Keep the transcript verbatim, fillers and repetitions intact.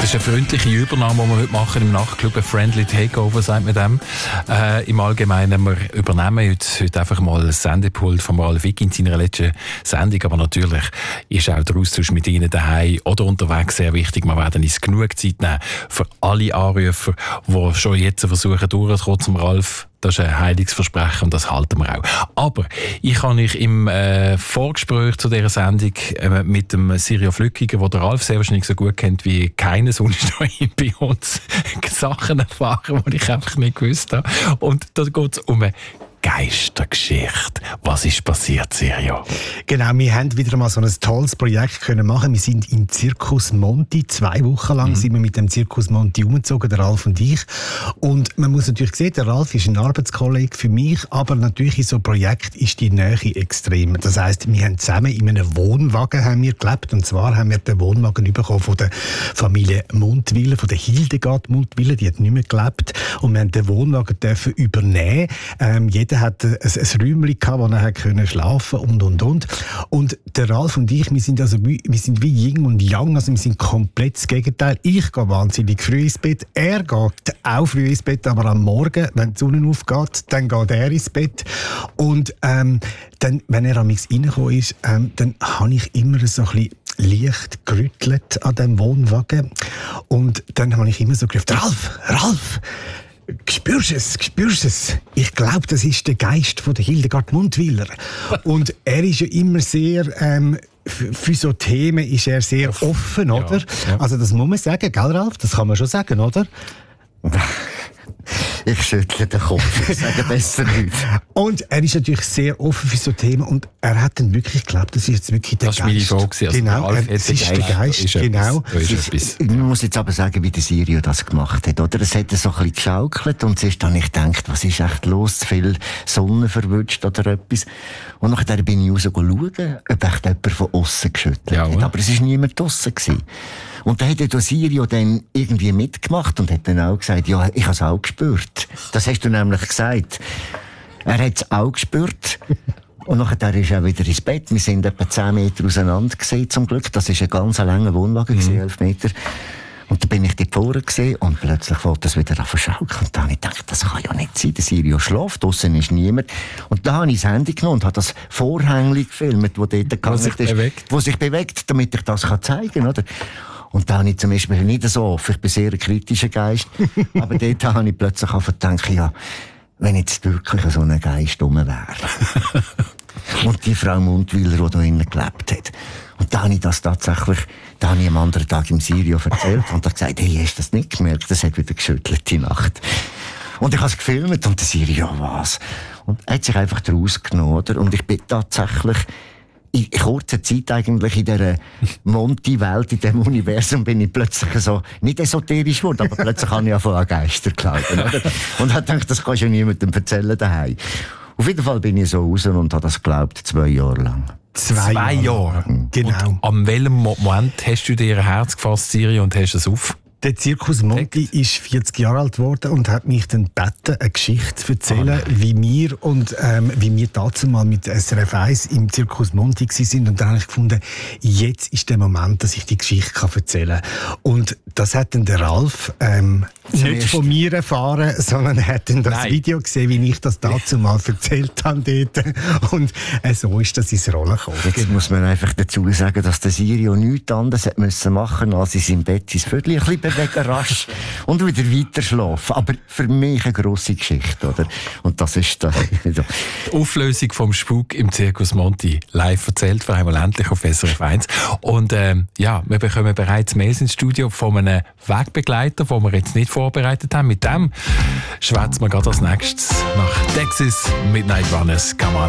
Das ist eine freundliche Übernahme, die wir heute machen im Nachtclub. Ein Friendly Takeover, sagt man dem. Äh, Im Allgemeinen, wir übernehmen heute, heute einfach mal das Sendepult von Ralf Wick in seiner letzten Sendung. Aber natürlich ist auch der Austausch mit Ihnen daheim oder unterwegs sehr wichtig. Wir werden uns genug Zeit nehmen für alle Anrufer, die schon jetzt versuchen durchzukommen zum Ralf. Das ist ein Heilungsversprechen und das halten wir auch. Aber ich kann euch im äh, Vorgespräch zu dieser Sendung äh, mit dem Sirio Flückiger, den der Ralf sehr wahrscheinlich so gut kennt wie keines, und ist bei uns Sachen erfahren, die ich einfach nicht gewusst habe. Und da geht es um eine Geistergeschichte. Was ist passiert, Sirio? Genau, wir haben wieder mal so ein tolles Projekt können machen. Wir sind im Zirkus Monti. Zwei Wochen lang mhm. sind wir mit dem Zirkus Monti umgezogen, der Ralf und ich. Und man muss natürlich sehen, der Ralf ist ein Arbeitskollege für mich, aber natürlich in so einem Projekt ist die Nähe extrem. Das heisst, wir haben zusammen in einem Wohnwagen haben wir gelebt. Und zwar haben wir den Wohnwagen bekommen von der Familie Mundwiller, von der Hildegard Mundwiller, die hat nicht mehr gelebt. Und wir haben den Wohnwagen dürfen übernehmen. Ähm, jeder hat ein, ein Räumchen gehabt, wo er können schlafen und und und. Und der Ralf und ich, wir sind also wie, wir sind wie Yin und Yang, also wir sind komplett das Gegenteil. Ich gehe wahnsinnig früh ins Bett, er geht auch früh ins Bett, aber am Morgen, wenn die Sonne aufgeht, dann geht er ins Bett. Und ähm, dann, wenn er am Mix reingekommen ist, ähm, dann habe ich immer so ein bisschen leicht gerüttelt an dem Wohnwagen. Und dann habe ich immer so gerufen: Ralf, Ralf! Spürst du es? Spürst du es? Ich glaube, das ist der Geist von der Hildegard Mundwiller. Und er ist ja immer sehr, ähm, für so Themen ist er sehr offen, oder? Ja, ja. Also das muss man sagen, gell, Ralf? Das kann man schon sagen, oder? Ich schüttle den Kopf, ich sage besser nicht. Und er ist natürlich sehr offen für so Themen und er hat dann wirklich geglaubt, das ist jetzt wirklich der das Geist. Das war meine Frage. Also genau, er, es ist der Geist, ist genau. Ist Man muss jetzt aber sagen, wie der Sirio das gemacht hat, oder? Es hat so ein bisschen geschaukelt und zuerst habe ich gedacht, was ist echt los, zu viel Sonne verwünscht oder etwas. Und nachher bin ich raus schauen, ob echt jemand von aussen geschüttelt ja, hat. Aber es war niemand draussen gewesen. Und dann hat der Sirio dann irgendwie mitgemacht und hat dann auch gesagt, ja, ich habe es auch gespürt. Das hast du nämlich gesagt. Er hat es auch gespürt. Und nachher ist er auch wieder ins Bett. Wir sind etwa zehn Meter auseinander gesehen, zum Glück. Das war ein ganz langer Wohnwagen, mhm. elf Meter. Und dann bin ich dort vorne gesehen und plötzlich wollte das wieder verschaukeln. Und dann habe ich gedacht, das kann ja nicht sein. Der Sirio schläft, draussen ist niemand. Und dann habe ich das Handy genommen und habe das Vorhängchen gefilmt, das dort gegangen sich ist. Bewegt. Wo sich bewegt, damit ich das zeigen kann, oder? Und da habe ich zum Beispiel nicht so offen. Ich bin sehr ein kritischer Geist. Aber dort habe ich plötzlich gedacht, ja, wenn jetzt wirklich so ein Geist rum wäre. Und die Frau Mundwiller, die da innen gelebt hat. Und da habe ich das tatsächlich, da habe ich am anderen Tag im Sirio erzählt und er gesagt, hey, hast du das nicht gemerkt? Das hat wieder geschüttelt die Nacht. Und ich habe es gefilmt und der Sirio, was? Und er hat sich einfach daraus genommen, oder? Und ich bin tatsächlich in kurzer Zeit eigentlich in dieser Monti-Welt, in diesem Universum, bin ich plötzlich so, nicht esoterisch geworden, aber plötzlich habe ich angefangen an Geister glauben, oder? Und habe gedacht, das kannst du ja niemandem erzählen daheim. Auf jeden Fall bin ich so raus und habe das geglaubt, zwei Jahre lang. Zwei, zwei Jahre? Jahre. Genau. Und an welchem Moment hast du dir ein Herz gefasst, Siri, und hast es auf? Der Zirkus Monti ist vierzig Jahre alt geworden und hat mich dann gebeten, eine Geschichte zu erzählen, oh wie wir und ähm, wie wir dazu mal mit S R F eins im Zirkus Monti waren. Und dann habe ich gefunden, jetzt ist der Moment, dass ich die Geschichte kann erzählen kann. Und das hat dann der Ralf ähm, nicht von mir erfahren, sondern er hat dann das Nein. Video gesehen, wie ich das dazu mal erzählt habe dort. Und äh, so ist das ins Rollen gekommen. Jetzt muss man einfach dazu sagen, dass der Sirio nichts anderes hat müssen machen, als in seinem Bett sein Viertel ein bisschen bewegen, rasch und wieder weiter schlafen. Aber für mich eine grosse Geschichte, oder? Und das ist da. Die Auflösung vom Spuk im Zirkus Monti live erzählt, vor allem endlich auf S R F eins. Und ähm, ja, wir bekommen bereits Mails ins Studio von einem Wegbegleiter, den wir jetzt nicht vorbereitet haben. Mit dem schwätzen wir gerade als nächstes nach Texas Midnight Runners. Come on.